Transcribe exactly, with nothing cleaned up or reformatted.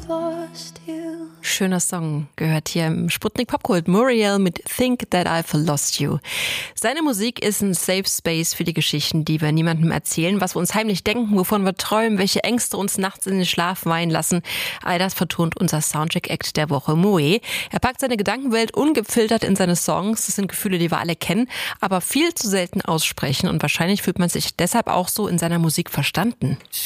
lost you. Schöner Song, gehört hier im Sputnik Popkult. Muriel mit Think That I've Lost You. Seine Musik ist ein Safe Space für die Geschichten, die wir niemandem erzählen, was wir uns heimlich denken, wovon wir träumen, welche Ängste uns nachts in den Schlaf weinen lassen. All das vertont unser Soundcheck-Act der Woche, Moe. Er packt seine Gedankenwelt ungefiltert in seine Songs. Das sind Gefühle, die wir alle kennen, aber viel zu selten aussprechen. Und wahrscheinlich fühlt man sich deshalb auch so in seiner Musik verstanden.